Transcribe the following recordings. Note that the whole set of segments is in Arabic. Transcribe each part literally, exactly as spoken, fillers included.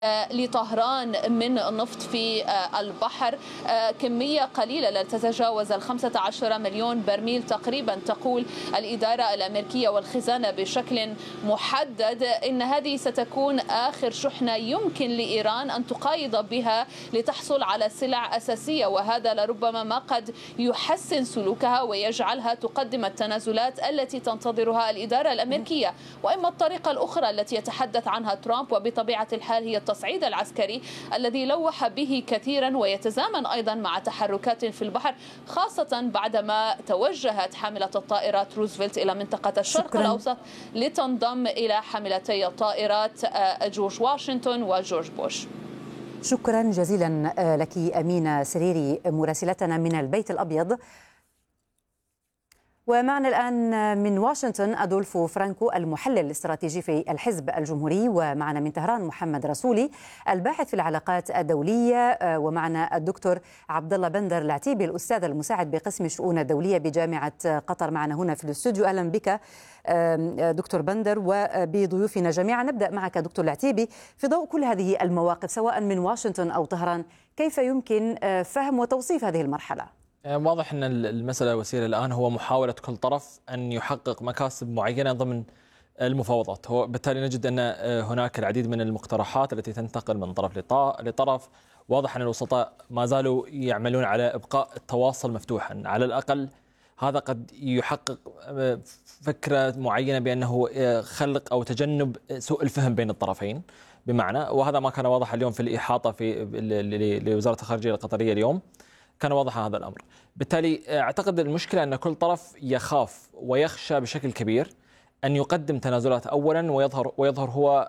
لطهران من النفط في البحر، كمية قليلة لا تتجاوز ال خمسة عشر مليون برميل تقريبا. تقول الإدارة الأمريكية والخزانة بشكل محدد إن هذه ستكون آخر شحنة يمكن لإيران أن تقايض بها لتحصل على سلع أساسية، وهذا لربما ما قد يحسن سلوكها ويجعلها تقدم التنازلات التي تنتظرها الإدارة الأمريكية. وإما الطريقة الأخرى التي يتحدث عنها ترامب، وبطبيعة الحال هي التصعيد العسكري الذي لوح به كثيرا ويتزامن أيضا مع تحركات في البحر، خاصة بعدما توجهت حاملة الطائرات روزفلت إلى منطقة الشرق شكرا. الأوسط لتنضم إلى حاملتي الطائرات جورج واشنطن وجورج بوش. شكرا جزيلا لك أمينة سريري مراسلتنا من البيت الأبيض. ومعنا الآن من واشنطن أدولفو فرانكو المحلل الاستراتيجي في الحزب الجمهوري، ومعنا من طهران محمد رسولي الباحث في العلاقات الدولية، ومعنا الدكتور عبد الله بندر العتيبي الأستاذ المساعد بقسم الشؤون الدولية بجامعة قطر معنا هنا في الاستوديو. أهلا بك دكتور بندر وبضيوفنا جميعا. نبدأ معك دكتور العتيبي، في ضوء كل هذه المواقف سواء من واشنطن أو طهران، كيف يمكن فهم وتوصيف هذه المرحلة؟ واضح أن المسألة الوسيلة الآن هو محاولة كل طرف أن يحقق مكاسب معينة ضمن المفاوضات. هو بالتالي نجد أن هناك العديد من المقترحات التي تنتقل من طرف لطرف. واضح أن الوسطاء ما زالوا يعملون على إبقاء التواصل مفتوحا، على الأقل هذا قد يحقق فكرة معينة بأنه خلق أو تجنب سوء الفهم بين الطرفين، بمعنى وهذا ما كان واضح اليوم في الإحاطة في لوزارة الخارجية القطرية اليوم، كان واضح هذا الأمر. بالتالي أعتقد المشكلة أن كل طرف يخاف ويخشى بشكل كبير أن يقدم تنازلات أولا ويظهر ويظهر هو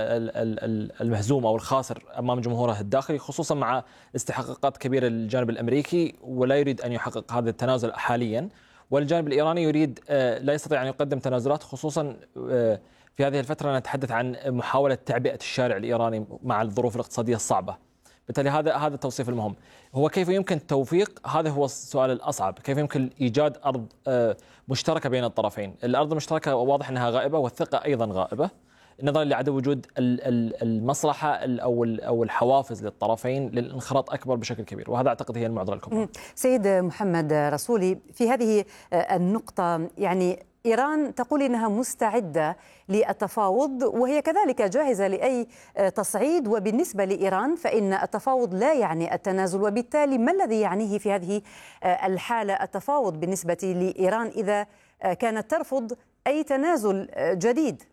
المهزوم أو الخاسر أمام جمهوره الداخلي، خصوصا مع استحقاقات كبيرة للجانب الأمريكي ولا يريد أن يحقق هذا التنازل حاليا، والجانب الإيراني يريد لا يستطيع أن يقدم تنازلات، خصوصا في هذه الفترة نتحدث عن محاولة تعبئة الشارع الإيراني مع الظروف الاقتصادية الصعبة. بالتالي هذا هذا التوصيف المهم. هو كيف يمكن التوفيق؟ هذا هو السؤال الأصعب. كيف يمكن إيجاد أرض مشتركة بين الطرفين؟ الأرض المشتركة واضح أنها غائبة، والثقة أيضا غائبة نظرا لعدم وجود المصلحة أو أو الحوافز للطرفين للانخراط أكبر بشكل كبير، وهذا أعتقد هي المعضلة الكبرى. سيد محمد رسولي، في هذه النقطة يعني إيران تقول إنها مستعدة للتفاوض وهي كذلك جاهزة لأي تصعيد، وبالنسبة لإيران فإن التفاوض لا يعني التنازل، وبالتالي ما الذي يعنيه في هذه الحالة التفاوض بالنسبة لإيران إذا كانت ترفض أي تنازل جديد؟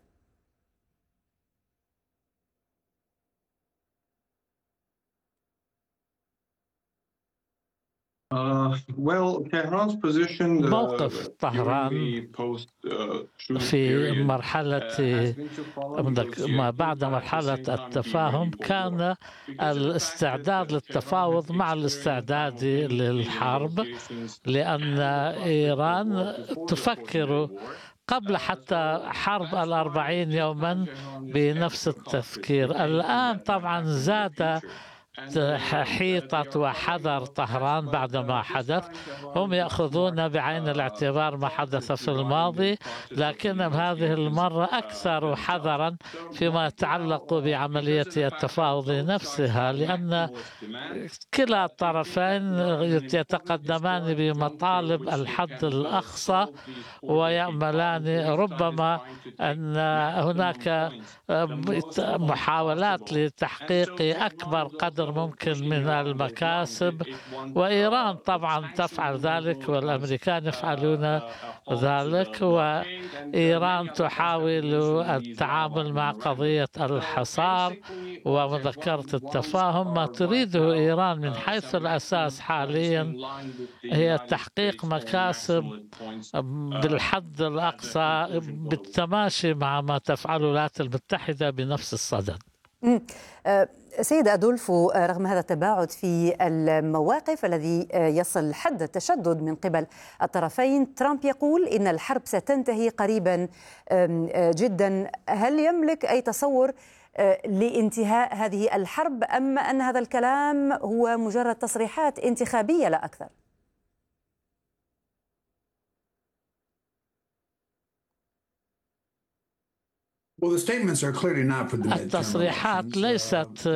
موقف طهران في مرحلة ما بعد مرحلة التفاهم كان الاستعداد للتفاوض مع الاستعداد للحرب، لأن إيران تفكر قبل حتى حرب الأربعين يوما بنفس التفكير. الآن طبعا زاد حيطة وحذر طهران بعد ما حدث، هم يأخذون بعين الاعتبار ما حدث في الماضي، لكنهم هذه المرة أكثر حذرا فيما يتعلق بعملية التفاوض نفسها، لأن كلا الطرفين يتقدمان بمطالب الحد الأقصى ويأملان ربما أن هناك محاولات لتحقيق أكبر قدر ممكن من المكاسب، وإيران طبعا تفعل ذلك والأمريكان يفعلون ذلك، وإيران تحاول التعامل مع قضية الحصار ومذكرة التفاهم. ما تريده إيران من حيث الأساس حاليا هي تحقيق مكاسب بالحد الأقصى بالتماشي مع ما تفعله الولايات المتحدة بنفس الصدد. سيد أدولفو، رغم هذا التباعد في المواقف الذي يصل حد التشدد من قبل الطرفين، ترامب يقول إن الحرب ستنتهي قريبا جدا. هل يملك أي تصور لانتهاء هذه الحرب، أم أن هذا الكلام هو مجرد تصريحات انتخابية لا أكثر؟ التصريحات ليست